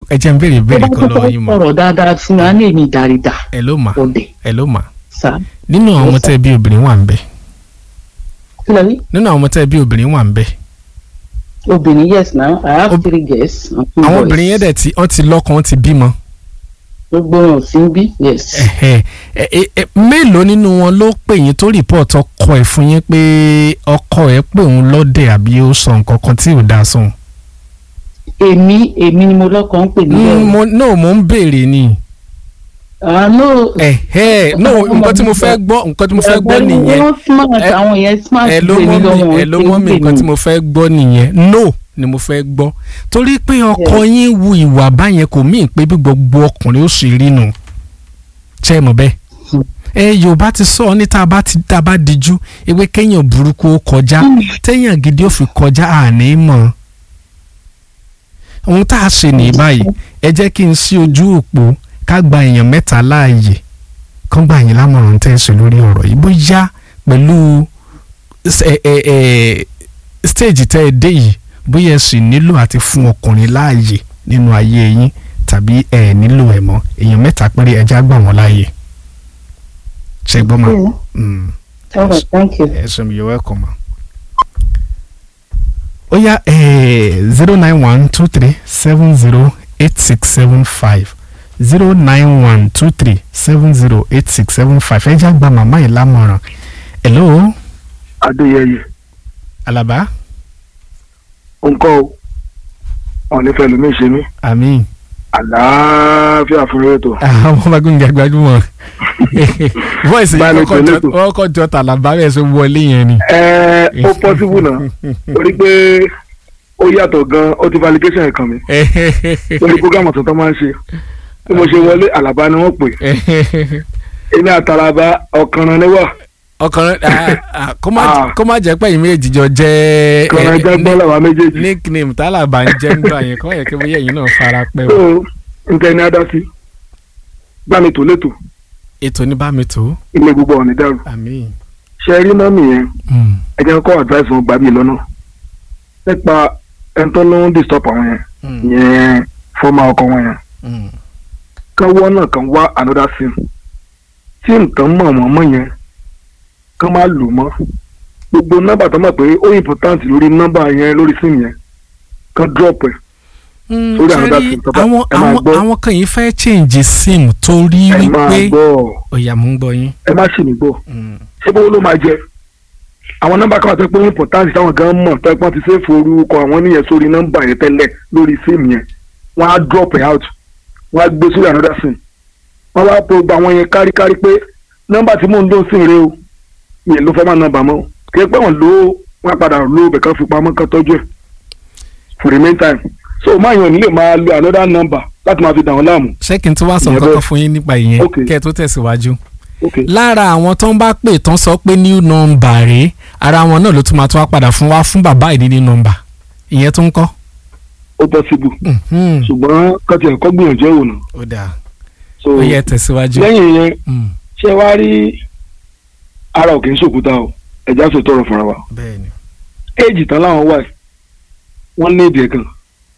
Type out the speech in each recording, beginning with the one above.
ẹ jẹ́ n béèrè ìbéèrè kan lọ́wọ́ yín mà. ọ̀rọ̀ dáadáa sí mi á ní èmi dàrídà. ẹ ló mà òde. ẹ ló mà. sá. nínú àwọn ọmọ tẹ́ bí obìnrin wà ń bẹ. kílẹ̀ rí. nínú àwọn ọmọ tẹ́ bí obìnrin wà ń bẹ. obìnrin yes now I have 3 girls. àwọn obìnrin yẹn dẹ̀ tí wọ́n ti lọ́kọ wọ́n ti bímọ. gbogbo wọn sí bí yes. mélòó nínú wọn ló pè yín tó rìpọ́ọ̀tì ọkọ ẹ̀ fún yín pé ọkọ ẹ̀ pè òun lọ́dẹ̀ àbí ó sọ nǹkan kan tí ò dáa sóun. èmi ni mo lọ́kàn ń pè ní bẹ́ẹ̀. mo ń béèrè ni. no. nǹkan tí mo fẹ́ gbọ́ nìyẹn. àwọn yẹn smart ẹ ló mọ́ mi nǹkan tí mo fẹ́ gbọ́ nìyẹn no ni mo fẹ́ gbọ́ torí pé ọkọ yín wu ìwà báyẹn kò mí pé bí gbogbo ọkùnrin ó sì rí nù ṣe é mọ̀ bẹ́ẹ̀. Yorùbá ti sọ ní tá a bá dijú ewé kéèyàn burúkú ó kọjá téèyàn gidi ó fi kọjá àní mọ̀ ohun tá a ṣe ní báyìí ẹ jẹ́ kí n sí ojú òpó ká gba èèyàn 3 láàyè kán gba yín lámọ̀ràn tẹ́ ẹ sọ lórí ọ̀rọ̀ yìí bóyá pẹ̀lú stage tẹ́ ẹ dé yìí bóyá ẹ sì nílò àti fún ọkùnrin láàyè nínú ayé yín tàbí ẹ nílò ẹ mọ́ èèyàn 3 péré ẹ já gbà wọ́n láàyè ṣe gbọ́ ma. Thank you. Yes, you're welcome ma. Ó yá 09123708675 09123708675 ẹ já gba màmá yìí lámọ̀ràn. Hello. Adéyẹyẹ. Alaba. Nǹkan o ọ̀nì fẹ́ lómi ṣe mí. Àmín. Àlàáfíà fún rétò. Àwọn ọmọ agbóhùn jẹ gbajúmọ̀. Voice yìí kọ́kọ́ jọ tàlàbà rẹ̀ ṣe wọlé yẹn ni. Ó possible náà torí pé ó yàtọ̀ gan-an ó ti validation ẹ̀kan mi. Lórí programme tuntun máa ń ṣe. Bí mo ṣe wọlé Àlàbá ni wọ́n pè. Èmi àtàlàbà ọ̀kanran níwà. ọkùnrin kó má jẹ́ pé ìmí èjì jọ jẹ́ nickname tálàbà ń jẹ́ nígbà yẹn kọ́ yẹ kí bóyá ẹ̀yin náà fara pẹ́ o. nǹkan ẹni adá sí bá mi tò létò. ètò ní bá mi tò. ilé gbogbo ọ̀nì dàrú. àmín. ṣe rí mọ́mì yẹn ẹ jẹ́ kó advice wọn gbà mí lọ́nà nípa ẹni tó ló ń disturb àwọn yẹn yẹn fọ́ọ̀mà ọkọ wọn yẹn kan wọ́n náà kan wá another sim tí nǹkan mọ̀ wọ́n mọ̀ yẹn kán máa lò mọ́ gbogbo nọ́mbà tó mọ̀ pé ó important lórí nọ́mbà yẹn lórí sim yẹn kán drop ẹ̀ sórí another sim tó bá ẹ máa gbọ́. àwọn kan yìí fẹ́ change sim torí wípé ọ̀yà mú gbọ́ yín. ẹ má ṣì mí gbọ́ ṣé bó ló máa jẹ àwọn nọ́mbà kan wà tó pé important táwọn gan mọ̀ tó pọ́n ti save orúkọ àwọn níyẹn sórí nọ́mbà yẹn tẹ́lẹ̀ lórí sim yẹn wọ́n á drop ẹ̀ out wọ́n á gbé sórí another sim wọ́n wá po gba àwọn yẹn káríkárí pé nọ́mbà tí mò ń lò sí rèé o yẹn ló fẹ́ máa nọ́mbà mọ́ kí ẹ pé wọ́n lò ó wọ́n padà lò ó bẹ̀kan fi pamọ́ kan tọ́jú ẹ̀ for the meantime so máa yàn nílé máa lo another number láti máa fi dà wọ́n láàmú. ṣé kí n tún wá sọ nǹkan kan fún yín nípa ìyẹn kẹ́ ẹ tó tẹ̀síwájú. lára àwọn tó ń bá pè tán sọ pé new number rèé ara wọn náà ló tún máa tún wá padà fún wa fún bàbá ìdí ní number ìyẹn tó ń kọ́. ó possible ṣùgbọ́n kọ́tí ẹ̀kọ́ gbìyànjú ẹ̀wò náà. ó dáa ó yẹ tẹ̀síwájú. lẹ́yìn yẹn ṣé wàá rí ara ò kì í ṣòkúta o ẹ̀já sọ tọrọ fúnra wa. bẹ́ẹ̀ni. éèjì tán láwọn wà wọ́n ní èdè kan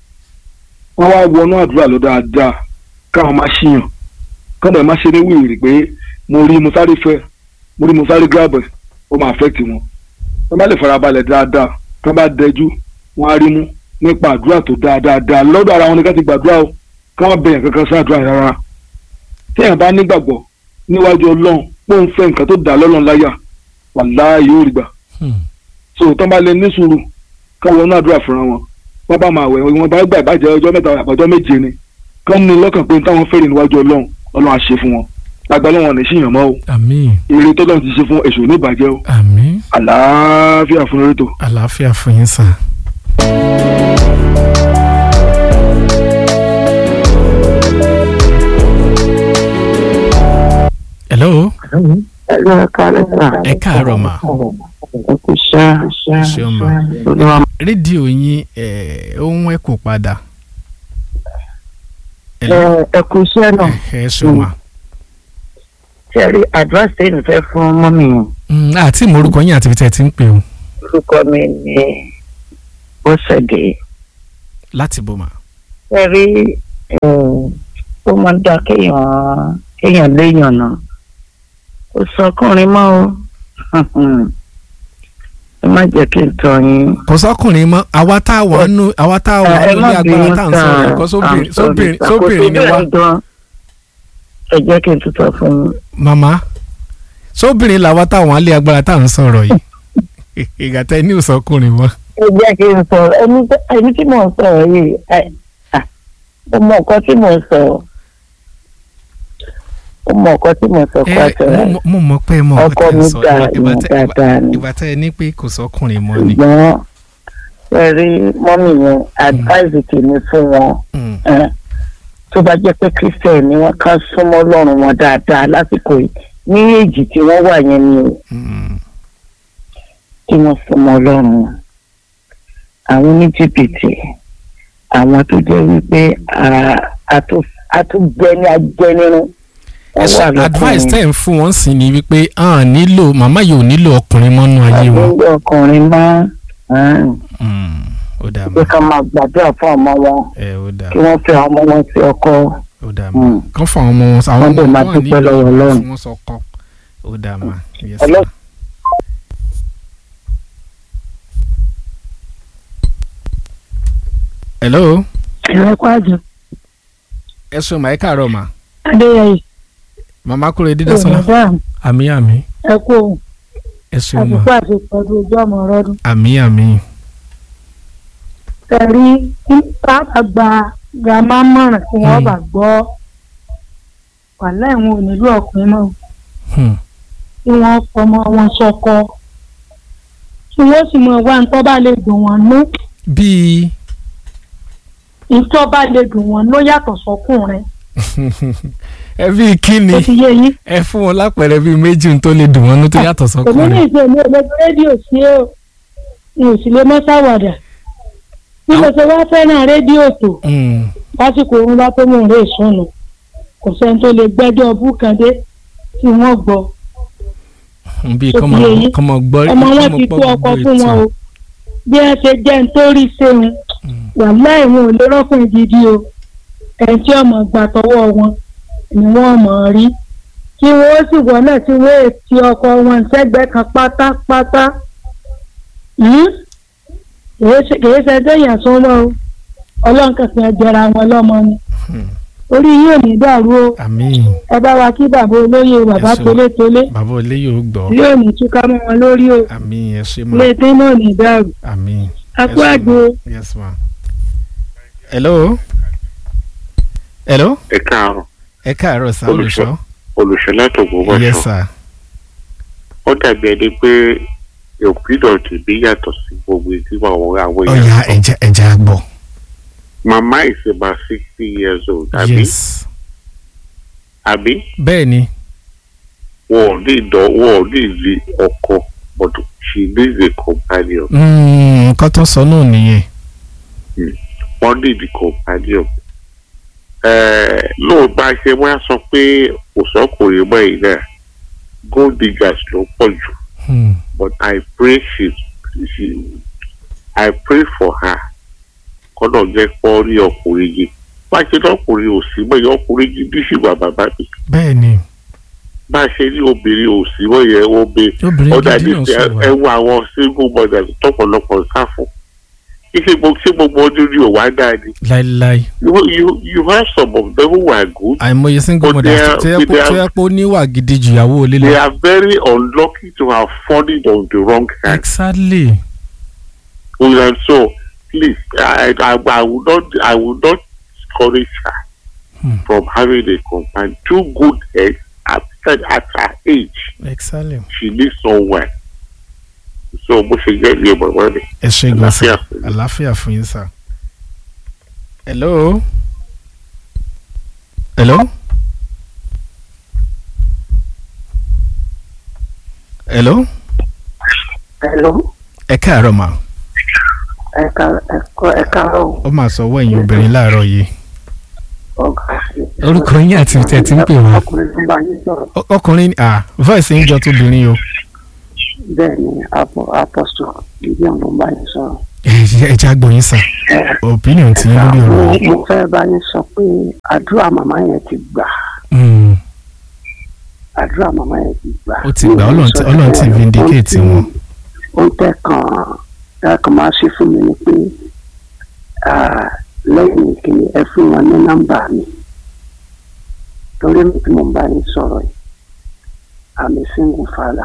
wọ́n wá wọnú àdúrà lọ dáadáa káwọn máa ṣíyàn kọ́ńdà má ṣe ní wíìrì pé mo rí mo sáré fẹ́ mo rí mo sáré gírábẹ̀ ó máa affect wọn. wọ́n bá lè farabalẹ̀ dáadáa kán bá dẹjú wọ́n á rí mú nípa àdúrà tó dáadáa lọ́dọ̀ ara wọn ni ká ti gbàdúrà o káwọn bẹ̀yàn kankan sí àdúrà rárá. téèyàn bá nígbàgbọ́ níwájú Ọlọ́run pé òun fẹ́ nǹkan tó dà lọ́lọ́run láyà wàláhì yóò rí gbà. so tán bá lè ní sùúrù káwọn náà àdúrà fúnra wọn wọ́n bá máa wẹ̀ wọ́n bá gbà ìbàjẹ́ ọjọ́ 7 àbọ̀jọ́ 7 ni kán ní lọ́kàn pé táwọn fẹ́rẹ̀ níwájú Ọlọ́run Ọlọ́run á ṣe fún wọn lágbàá lọ́wọ́n ní ṣìyàn mọ́ o. àmín. èrè tó lọ́run ti ṣe fún èṣù oníbàjẹ́ o. àmín. àlàáfíà fún orí tó. àlàáfíà fún yín sàn. hello. ẹ káàárọ̀ mà. ṣé o mà. rédíò yín ohun ẹ kò padà. ẹ kú iṣẹ́ náà. ẹ ṣé o mà. ṣe rí advice tẹ́yìn fẹ́ fún mọ́mì yẹn. àti ìmọ̀rúkọ yín àti ibi tẹ́ ẹ ti ń pè o. orúkọ mi ni Bọ́sẹ̀dé. láti bò mà. ṣe rí ó máa ń dá kéèyàn léèyàn náà kò sọkùnrin mọ́ o ẹ má jẹ́ kí n tọ́ yín. kò sọkùnrin mọ́ àwa tá a wà nínú ilé agbára tá à ń sọ̀rọ̀ ẹ̀kọ́ sóbìnrin ni wá. ẹ jẹ́ kí n tutọ́ fún yín. màmá sóbìnrin làwa táwọn ilé agbára tá à ń sọ̀rọ̀ yìí ìgbàtẹ́ ní ìsọkùnrin mọ́. ẹ jẹ́ kí n sọ̀rọ̀ ẹni tí mò ń sọ̀rọ̀ yìí ó mọ nǹkan tí mò ń sọ̀rọ̀ mo mọ̀ pé mo ọkọ mi dà ní dáadáa ni. ìgbà tẹ́ ẹ ní pé kò sọkùnrin mọ́ ni. ṣùgbọ́n ẹ̀rí mọ́mì yẹn advice tèmi fún wọn tó bá jẹ́ pé christian ni wọ́n ká súnmọ́ Ọlọ́run wọn dáadáa lásìkò yìí ní èjì tí wọ́n wà yẹn ni o tí wọ́n súnmọ́ Ọlọ́run wọn. àwọn ní jìbìtì àwọn tó jẹ́ wípé àtúgbẹ́ni ajẹ́nirun. advice tẹ́ ń fún wọn sí ni wípé màmá yìí ò nílò ọkùnrin mọ́nú ayé wọn. nílò ọkùnrin mọ́ ó dà mọ́. pé ká máa gbàdúrà fún ọmọ wọn kí wọ́n fẹ́ ọmọ wọn sí ọkọ. ó dà mọ́ kán fún ọmọ wọn àwọn ọmọ wọn nílò fún wọn sọkọ. ó dà mọ́. hello. ẹ̀rọ ẹ̀kọ́ àjọ. ẹ sọ ma ẹ káàárọ̀ ma. adéyẹyẹ. màmá kúrò dídá sọlá. àmì. ẹ kú òun. ẹ sọ ma. àtúntò àti ìtọ́jú ojú ọmọ ọlọ́dún. àmì. tẹ̀rí bàbá gba gàmá mọ̀ràn tí wọ́n bá gbọ́ wàhálà ìwọ̀n ò nílò ọkùnrin mọ́. tí wọ́n fọmọ wọn sọkọ. tí wọ́n sì mọ wá nǹkan bá lè dùn wọ́n nú. bíi. ìtọ́ bá lè dùn wọ́n ló yàtọ̀ sọ́kùnrin. ẹ bí kíni ẹ fún wọn lápẹẹrẹ bíi méjì tó lè dùn wọ́n ló tó yàtọ̀ sọ́kùnrin. èmi ní ìṣe mi ò lè fi rédíò sí o mi ò sì lè mọ́ sáwàdà bí mo ṣe wá fẹ́ràn rédíò tó lásìkò òun bá tó mú un rè sùnù kò sẹ́ni tó lè gbẹ́jọ́ búkàndé tí wọ́n gbọ́. bí kọ́mọ gbọ́ ọmọ wọn ti tó ọkọ fún wọn o bí ẹ ṣe jẹ́ nítorí ṣéun wàhálà ìwọ̀n ò lè rọ́kùnrin gidi o ẹni tí ọmọ gbà tọwọ́ wọn ni wọ́n mọ̀ rí kí wọ́n sì wọ́n náà tí wọ́n ti ọkọ wọn sẹ́gbẹ́ kan pátápátá kìí ṣe déyàn sọ́wọ́ o ọlọ́run kankan jẹra wọn lọ́mọ ni orí yóò ní dàrú o ẹ bá wa kí bàbá olóyè bàbá tolétolé bàbá olóyè ò gbọ́ yóò ní túká mọ́ wọn lórí o létí náà ní dàrú akú àgbo. Yes, ma. hello. ẹ káàárọ̀. ẹ káàárọ̀ sá olùṣọ́. olùṣọ́ láti Ògbómọ̀ṣọ́. yes sir. ó dàbí ẹni pé òpìdọ̀ tìbí yàtọ̀ sí gbogbo tí àwọn èèyàn. ọ̀ya ẹja gbọ́. mama is about 60 years old. àbí. yes. àbí. bẹ́ẹ̀ ni. wọ́n ní ìlú ọkọ but she needs a companion. nǹkan tó sọ náà nìyẹn. wọ́n ní ìdí companion. lóòótọ́ àṣẹ wọ́n á sọ pé kò sọ́kùnrin mọ́ yìí náà gold diggers ló pọ̀ jù. But I pray I pray for her. Kọ́nà jẹ́ pọ́ rí ọkùnrin yìí. Bá a ṣe lọ́kùnrin ò sí mọ́ yẹn ọkùnrin yìí bí ṣùgbọ́n bàbá mi. Bẹ́ẹ̀ni. Bá a ṣe ní obìnrin ò sí mọ́ yẹn wọ́n bẹ. Ọ̀dà ní ẹ wo àwọn single mothers tọ́pọ̀lọpọ̀ sáfù. Ṣé gbogbo ọdún ni ò wá dáa ni? Láíláí. You have some of them who are good. Àìmọye single mothers tó yẹ pé ó níwà gidi jù ìyàwó olè lọ. They are very unlucky to have fallen on the wrong hand. Exactly. And so please, I will not discourage her from having a companion. Two good heads at her age. Exactly. She needs someone. So mo ṣe jẹ́ ilé bàbá mi. ẹ ṣe gan sa àlàáfíà fún yín sà. hello. hello. hello. hello. ẹ káàárọ̀ ma. ẹ káàárọ̀. ó máa sọ ọwọ́ ẹ̀yin obìnrin láàárọ̀ yìí. orúkọ yín àti tẹ̀ tí ń pè wá. ọkùnrin voice ń jọ tóbìnrin o. Bẹ́ẹ̀ni apostol ibi àwọn ọba yẹn sọ̀rọ̀. ẹ já gbọ́ yín sà opinion ti yín lórí ọ̀rọ̀ yìí. mo fẹ́ bá yín sọ pé àdúrà màmá yẹn ti gbà. àdúrà màmá yẹn ti gbà. ó ti gbà Ọlọ́run ti vindicate wọn. ó tẹ̀kàn máa ṣe fún mi ni pé lẹ́yìn ìkíni ẹ fún wọn ní nọ́mbà mi torí mi tí mo bá yín sọ̀rọ̀ yìí I'm a single father.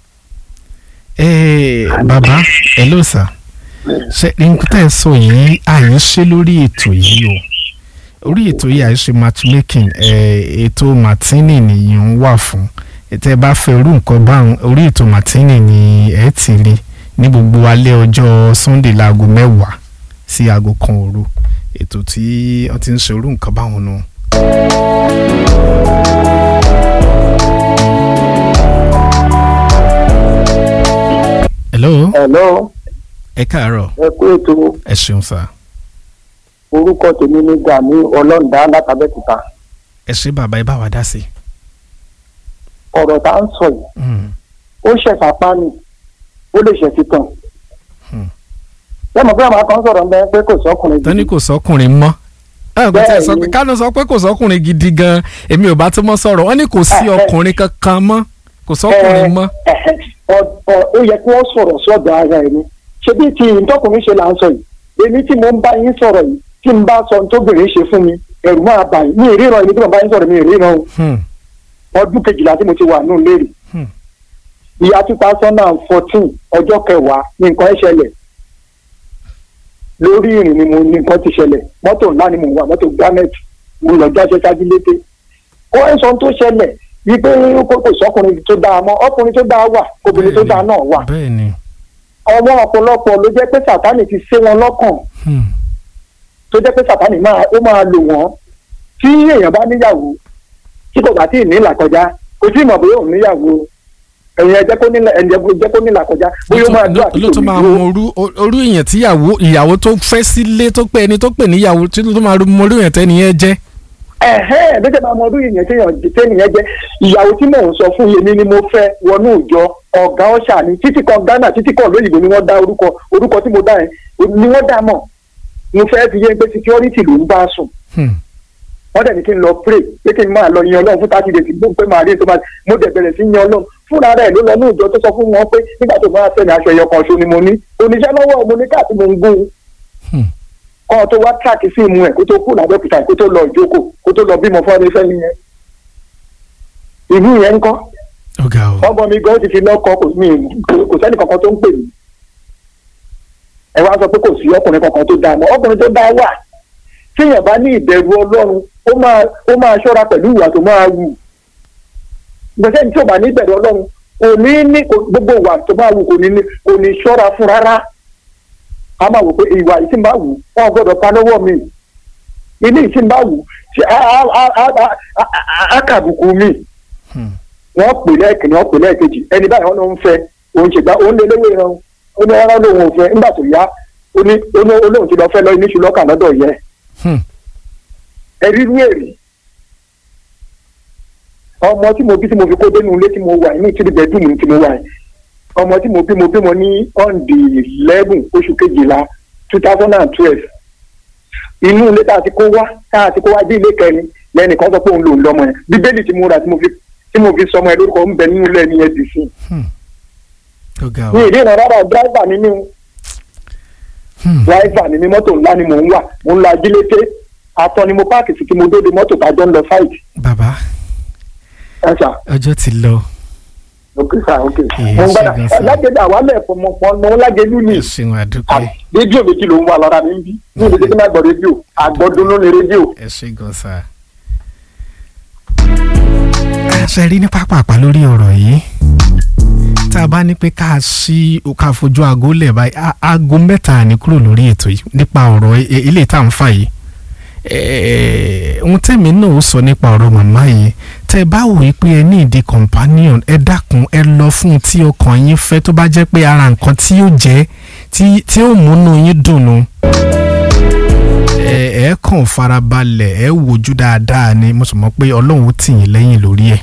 Bàbá hello sir ṣe nǹkan tẹ́ ẹ sọ yìí àyè ṣe lórí ètò yìí o orí ètò yìí àyè ṣe matchmaking ètò martini nìyí ń wà fún tẹ́ bá fẹ́ irú nǹkan báwọn orí ètò martini ni ẹ ti rí ní gbogbo alẹ́ ọjọ́ Sunday láago 10 sí aago 1 òru ètò tí wọ́n ti ń ṣe irú nǹkan báwọn nù. hello. ẹ káàárọ̀. ẹ kú ètò. ẹ ṣeun sá. orúkọ tèmi ní Gani Ọlọ́ndà látàbẹ́kúta. ẹ ṣe bàbá ẹ bá wa dá sí. ọ̀rọ̀ tá à ń sọ yìí ó ṣẹ̀fàpá ni ó lè ṣẹ̀ títàn. lẹ́mọ̀ pé àwọn kan sọ̀rọ̀ ń bẹ pé kò sọ́kùnrin gidi. tani kò sọ́kùnrin mọ́. kánú sọ pé kò sọ́kùnrin gidi gan-an èmi ò bá tó mọ́ sọ̀rọ̀ wọ́n ní kò sí ọkùnrin kankan mọ́ kò sọ́kùnrin mọ́. ó yẹ kí wọ́n sọ̀rọ̀ sọ́dọ̀ ara ẹni ṣé bí ti ìtọ́kùnrin ṣe là ń sọ yìí èmi tí mo ń bá yín sọ̀rọ̀ yìí tí n bá sọ tóbìnrin ṣe fún mi ẹ̀rù máa bà yín mi ìríran ẹni tí mo bá yín sọ̀rọ̀ mi ìríran o ọdún 12 tí mo ti wà nù lérè ìyá 2014 ọjọ́ 10 ní nǹkan ẹ̀ ṣẹlẹ̀ lórí ìrìn ni mo ní nǹkan ti ṣẹlẹ̀ mọ́tò ńlá ni mo wà mọ́tò garnet mo lọ jáṣẹ́ ṣáájú létè ó ẹ̀ sọ tó ṣẹlẹ̀ wípé kò sọkùnrin tó dáa mọ́ ọkùnrin tó dáa wà obìnrin tó dáa náà wà ọwọ́ ọ̀pọ̀lọpọ̀ ló jẹ́ pé Sátánì ti sé wọn lọ́kàn tó jẹ́ pé Sátánì ó máa lò wọ́n tí èèyàn bá níyàwó tí kò bá tí ì ní ìlàkọjá kò tí ì mọ̀ bóyá òun níyàwó ẹ̀yìn ẹ̀jẹ̀ kó ní ìlàkọjá bóyá ó máa dúró àti ló tó máa mọ orú èèyàn tí ìyàwó tó fẹ́ sílé tó pé ẹni tó pè níyàwó tí tó máa mọ orú èèyàn tẹ́niyẹn jẹ́. ló jẹ́ máa mọ orú èèyàn tẹ́niyẹn jẹ́ ìyàwó tí mò ń sọ fún yèmí ni mo fẹ́ wọnú ìjọ ọ̀gá ọ̀ṣà ni títí kan Ghana títí kan lóyìnbó ni wọ́n dá orúkọ tí mo dá yẹn ni wọ́n dá mọ̀ mo fẹ́ fi yé pé security ló ń bá sùn wọ́n dẹ̀ ní kí n lọ pray pé kí n máa lọ yan Ọlọ́run fún 30 days gbọ́n pé máa rí ètò máa mo dẹ̀ bẹ̀rẹ̀ sí yan Ọlọ́run fúnra rẹ̀ ló lọ ní ìjọ tó sọ fún wọn pé nígbà tó máa fẹ́mi aṣọ ẹyọ kan ṣo ni mo ní oníṣẹ́ lọ́wọ́ mo ní káàtì mo ń gún kọ́ tó wá tíráàkì sí ìmú ẹ̀ kó tó kú làbẹ́òkúta kó tó lọ ìjókòó kó tó lọ bímọ fún ẹni fẹ́mi yẹn ìlú yẹn ń kọ́ ọmọ mi gan ti fi lọ́kọ kò sẹ́ni kankan tó ń pè mí ẹ wá sọ pé kò sí ọkùnrin kankan tó dáa mọ́ ọkùnrin tó dáa wà tíyàn bá ní ìbẹ̀rù Ọlọ́run ó máa ṣọ́ra pẹ̀lú ìwà tó máa wù gbèsè tí ò bá ní ìbẹ̀rù Ọlọ́run kò ní gbogbo ìwà tó máa wù kò ní ṣọ́ra fún rárá a máa wò pé ìwà yìí tí ń bá wù wọn gbọ́dọ̀ pa lọ́wọ́ mi ilé yìí tí ń bá wù á kàbùkù mi wọ́n pè lẹ́ẹ̀kìnní wọ́n pè lẹ́ẹ̀kejì ẹni báyìí wọ́n ló ń fẹ́ òun ṣègbà òun lé léwé ran ó ní rárá lóun ò fẹ́ nígbà tó yá olóhùn ti lọ fẹ́ lọ iníṣu lọ́kàn lọ́dọ̀ yẹ ẹ̀rí rú èrè ọmọ tí mo bí tí mo fi kó dénú ilé tí mo wà ní ìtìrí bẹ́ẹ̀dùnmù tí mo wà ọmọ tí mo bí ní on the 11 oṣù kejìlá 2012 inú ilé tá a ti kó wá dé ilé kẹrin lẹ́nìkan sọ pé òun lòun lọ́mọ yẹn bíbélì tí mo rà tí mo fi sọmọ ẹ lórúkọ ń bẹ nínú ilé ẹni yẹn dì sí. mi ìdí ìrìn rárá dráìvà ni mí dráìvà ni mí mọ́tò ńlá ni mò ń wà mo ń lọ ajílété atọ́ ni mo páàkì sí kí mo dóde mọ́tò tájọ́ ń lọ fáìtì. bàbá ọjọ́ ti lọ. òkè sá òkè mo ń gbàdá lágédé àwálẹ̀ fọmọ lágédé ní rédíò méjì ló ń wà lọ́ra mi ń bí ní ìdíje tí máa gbọ́ rédíò àgbọ̀dún ló ní rédíò. ẹ ṣe gan sa. ṣe rí ní pápápá lórí ọ̀rọ̀ yìí tá a bá ní pé ká fojú aago lẹ̀ báyìí aago 3 ní kúrò lórí ètò yìí nípa ọ̀rọ̀ ilé tá à ń fà yìí ohun tẹ́mi náà ó sọ nípa ọ̀rọ̀ màmá yìí tẹ́ ẹ bá wò ó pé ẹ ní ìdí companion ẹ dákun ẹ lọ fún un tí ọkàn yín fẹ́ tó bá jẹ́ pé ara nǹkan tí ó jẹ́ tí ó múnú yín dùnnú ẹ kàn farabalẹ̀ ẹ wojú dáadáa ni mo sì mọ̀ pé Ọlọ́run ó tì yín lẹ́yìn lórí ẹ̀.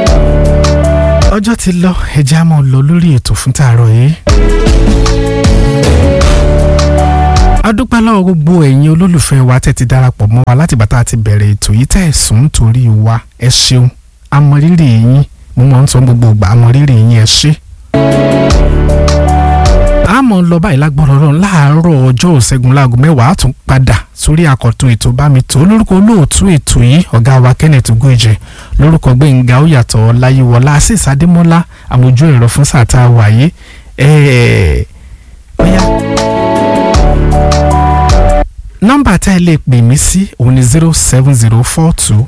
ọjọ́ ti lọ ẹ já mọ́ lọ lórí ètò fún tààrọ̀ yìí. adúpẹ́ lọ́wọ́ gbogbo ẹ̀yin olólùfẹ́ wa tẹ́ ti darapọ̀ mọ́ wa láti bàtà àti bẹ̀rẹ̀ ètò yìí tẹ́ ẹ̀ sùn nítorí wa ẹ ṣeun amọ̀rírì yín mo máa ń sọ gbogbo ìgbà amọ̀rírì yín ẹ ṣé. àmọ́ lọ báyìí lágbọ́dọ̀ lọ láàárọ̀ ọjọ́ ìṣẹ́gun láago 10 tún padà sórí àkọ́tún ètò Bámitò lórúkọ olóòtú ètò yìí ọ̀gá wa Kenneth Ugoje lórúkọ Gbénga Oyàtọ̀ Ọláyíwọlá Azeez Adémọ́lá àmójú ẹ̀rọ fún sáà tá a wà yìí nọ́mbà tá ẹ lè pè mí sí òun ni 07042383951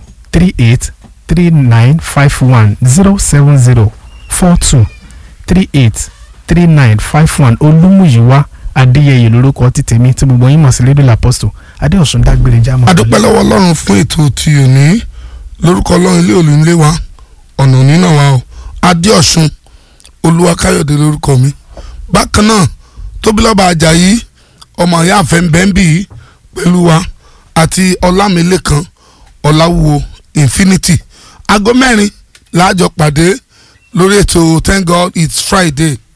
07042383951 Olúmúyìwá Adéyẹyè lórúkọ ti tèmi tí gbogbo yín mọ̀ sí Lédè L'Apostle Adéọ̀sùn dágbére jámọ́. adúpẹ́ lọ́wọ́ Ọlọ́run fún ètò tí ò ní lórúkọ Ọlọ́run ilé olùmílẹ̀ wa ọ̀nà onínà wa o Adéọ̀sùn Olúwakáyọ̀dé lórúkọ mi bákan náà Tóbilọ́ba Àjàyí ọmọ ìyá àfẹ́ bẹ́ńbì pẹ̀lú wa àti Ọlámilékan Ọláwúwo Infinity aago 4 láàjọ pàdé lórí ètò Thank God It's Friday